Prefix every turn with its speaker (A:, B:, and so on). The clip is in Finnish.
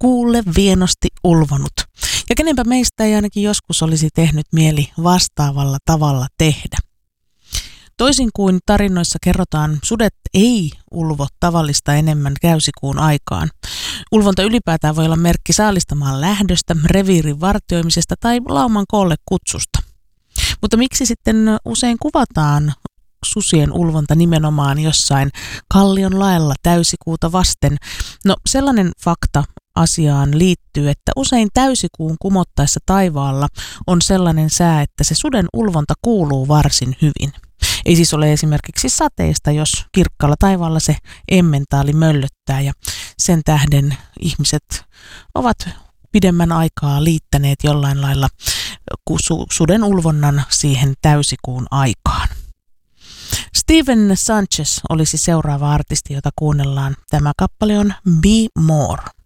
A: kuulle vienosti ulvonut. Ja kenenpä meistä ei ainakin joskus olisi tehnyt mieli vastaavalla tavalla tehdä. Toisin kuin tarinoissa kerrotaan, sudet ei ulvo tavallista enemmän täysikuun aikaan. Ulvonta ylipäätään voi olla merkki saalistamaan lähdöstä, reviirin vartioimisesta tai lauman koolle kutsusta. Mutta miksi sitten usein kuvataan susien ulvonta nimenomaan jossain kallion laella täysikuuta vasten? No sellainen fakta asiaan liittyy, että usein täysikuun kumottaessa taivaalla on sellainen sää, että se suden ulvonta kuuluu varsin hyvin. Ei siis ole esimerkiksi sateista, jos kirkkaalla taivaalla se emmentaali möllöttää ja sen tähden ihmiset ovat pidemmän aikaa liittäneet jollain lailla suden ulvonnan siihen täysikuun aikaan. Steven Sanchez olisi seuraava artisti, jota kuunnellaan. Tämä kappale on Be More.